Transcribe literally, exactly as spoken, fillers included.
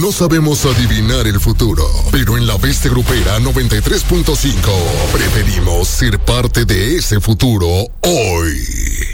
no sabemos adivinar el futuro, pero en la Bestia Grupera noventa y tres punto cinco preferimos ser parte de ese futuro hoy.